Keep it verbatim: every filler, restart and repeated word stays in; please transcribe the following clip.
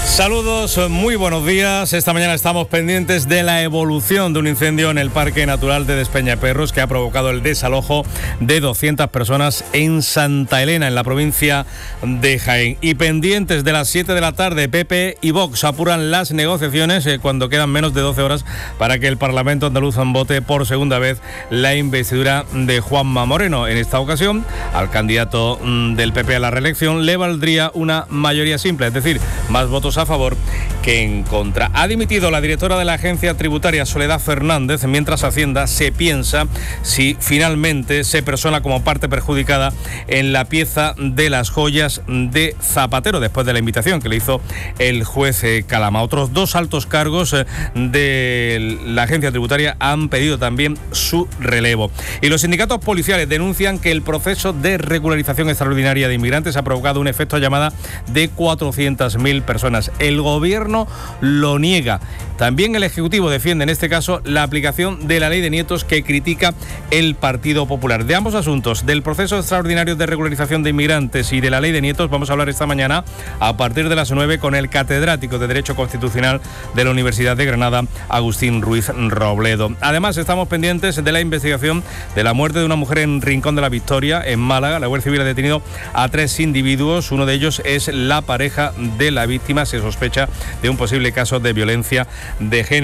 Saludos, muy buenos días. Esta mañana estamos pendientes de la evolución de un incendio en el Parque Natural de Despeñaperros que ha provocado el desalojo de doscientas personas en Santa Elena, en la provincia de Jaén. Y pendientes de las siete de la tarde, P P y Vox apuran las negociaciones eh, cuando quedan menos de doce horas para que el Parlamento andaluz vote por segunda vez la investidura de Juanma Moreno. En esta ocasión, al candidato mm, del P P a la reelección le valdría una mayoría simple, es decir, más votos a favor que en contra. Ha dimitido la directora de la agencia tributaria, Soledad Fernández, mientras Hacienda se piensa si finalmente se persona como parte perjudicada en la pieza de las joyas de Zapatero, después de la invitación que le hizo el juez Calama. Otros dos altos cargos de la agencia tributaria han pedido también su relevo. Y los sindicatos policiales denuncian que el proceso de regularización extraordinaria de inmigrantes ha provocado un efecto llamada de cuatrocientas mil personas. El gobierno lo niega. También el Ejecutivo defiende en este caso la aplicación de la ley de nietos que critica el Partido Popular. De ambos asuntos, del proceso extraordinario de regularización de inmigrantes y de la ley de nietos, vamos a hablar esta mañana a partir de las nueve con el catedrático de Derecho Constitucional de la Universidad de Granada, Agustín Ruiz Robledo. Además, estamos pendientes de la investigación de la muerte de una mujer en Rincón de la Victoria, en Málaga. La Guardia Civil ha detenido a tres individuos. Uno de ellos es la pareja de la víctima. Se sospecha de un posible caso de violencia de género.